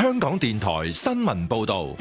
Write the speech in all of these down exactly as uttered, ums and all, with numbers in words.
香港電台新聞報道。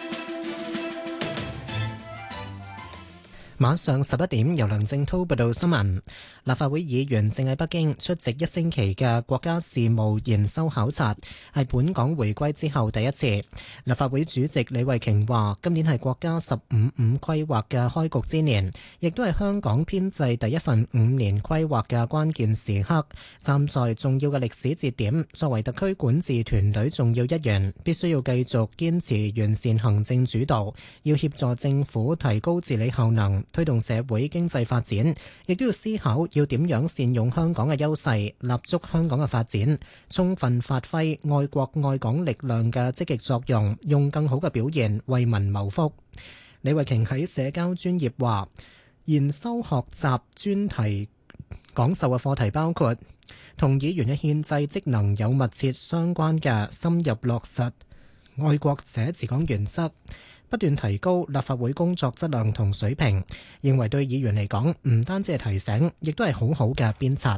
晚上十一點，由梁正濤報道新聞。立法會議員正喺北京出席一星期嘅國家事務研修考察，係本港回歸之後第一次。立法會主席李慧瓊話：今年係國家十五五規劃嘅開局之年，亦都係香港編制第一份五年規劃嘅關鍵時刻，站在重要嘅歷史節點，作為特區管治團隊重要一員，必須要繼續堅持完善行政主導，要協助政府提高治理效能，推動社會經濟發展，亦都要思考要點樣善用香港嘅優勢，立足香港嘅發展，充分發揮愛國愛港力量嘅積極作用，用更好嘅表現為民謀福。李慧瓊喺社交專頁話，研修學習專題講授嘅課題包括同議員嘅憲制職能有密切相關嘅深入落實愛國者治港原則，不斷提高立法會工作質量同水平，認為對議員嚟講唔單止係提醒，亦都係好好嘅鞭策。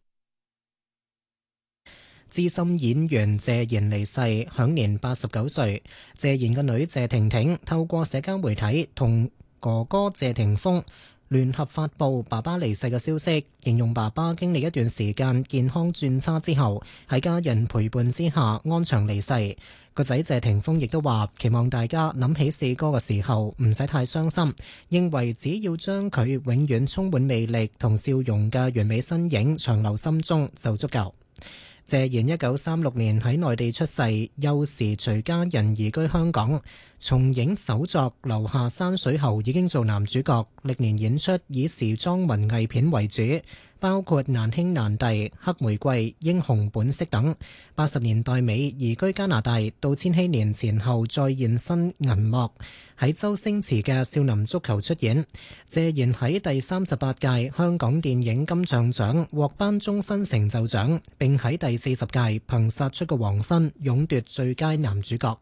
資深演員謝賢離世，享年八十九歲。謝賢嘅女謝婷婷透過社交媒體同哥哥謝霆鋒聯合發布爸爸離世嘅消息，形容爸爸經歷一段時間健康轉差之後，喺家人陪伴之下安詳離世。個仔謝霆鋒亦都話，期望大家諗起四哥嘅時候唔使太傷心，認為只要將佢永遠充滿魅力同笑容嘅完美身影長留心中就足夠。謝賢一九三六年喺內地出世，幼時隨家人移居香港。從影首作《留下山水》後，已經做男主角，歷年演出以時裝文藝片為主，包括《難兄難弟》《黑玫瑰》《英雄本色》等。八十年代尾移居加拿大，到千禧年前後再現身銀幕，喺周星馳嘅《少林足球》出演。謝賢喺第三十八屆香港電影金像獎獲頒終身成就獎，並喺第四十屆憑殺出個黃昏勇奪最佳男主角。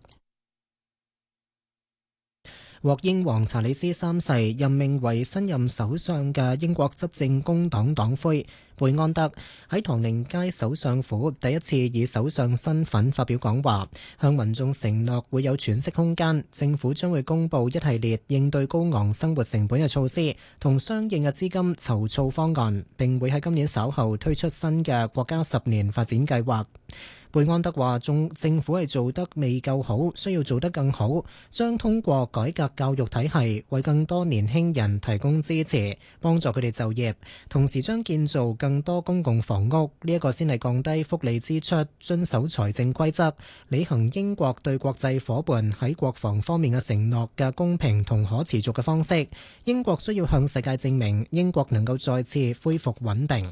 獲英皇查理斯三世任命為新任首相嘅英國執政工黨黨魁貝安德喺唐寧街首相府第一次以首相身份發表講話，向民眾承諾會有喘息空間，政府將會公布一系列應對高昂生活成本嘅措施同相應嘅資金籌措方案，並會喺今年稍後推出新嘅國家十年發展計劃。貝安德話：中政府係做得未夠好，需要做得更好，將通過改革教育體系，為更多年輕人提供支持，幫助佢哋就業，同時將建造更多公共房屋，呢一個先係降低福利支出、遵守財政規則、履行英國對國際夥伴喺國防方面嘅承諾嘅公平同可持續嘅方式。英國需要向世界證明，英國能夠再次恢復穩定。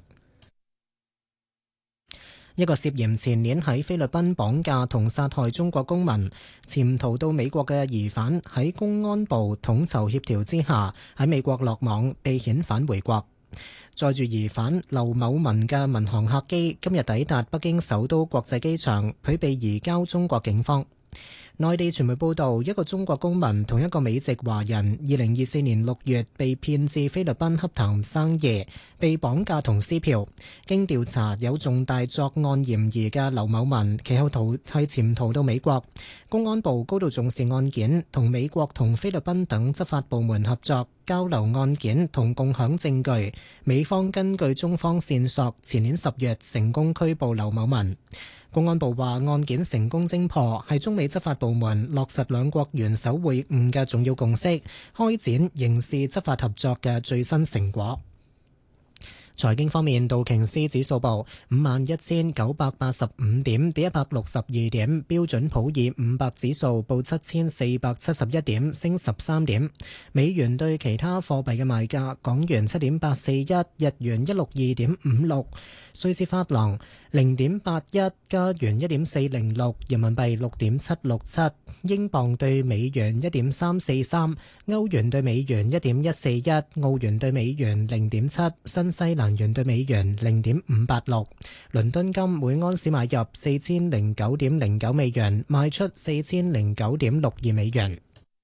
一個涉嫌前年喺菲律賓綁架同殺害中國公民、潛逃到美國嘅疑犯，喺公安部統籌協調之下，喺美國落網，被遣返回國。載住疑犯劉某文嘅民航客機今日抵達北京首都國際機場，佢被移交中國警方。內地傳媒報道，一個中國公民同一個美籍華人，二零二四年六月被騙至菲律賓洽談生意，被綁架同撕票。經調查，有重大作案嫌疑嘅劉某文，其後逃係潛逃到美國。公安部高度重視案件，同美國同菲律賓等執法部門合作，交流案件同共享證據。美方根據中方線索，前年十月成功拘捕劉某文。公安部話，案件成功偵破，係中美執法部門落實兩國元首會晤嘅重要共識，開展刑事執法合作嘅最新成果。財經方面，道瓊斯指數報五萬一千九百八十五點，跌一百六十二點；標準普爾五百指數報七千四百七十一點，升十三點。美元對其他貨幣嘅賣價：港元七點八四一，日元一六二點五六，瑞士法郎零點八一，加元一點四零六，人民幣六點七六七，英鎊對美元一點三四三，歐元對美元一點一四一，澳元對美元零點七，新西蘭元對美元零點五八六。倫敦金每安士買入四千零九點零九美元，賣出四千零九點六二美元。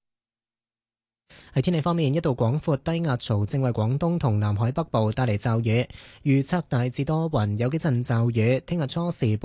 喺天氣方面，一道廣闊低壓槽正為廣東同南海北部帶嚟驟雨，預測大致多雲，有幾陣驟雨。聽日初時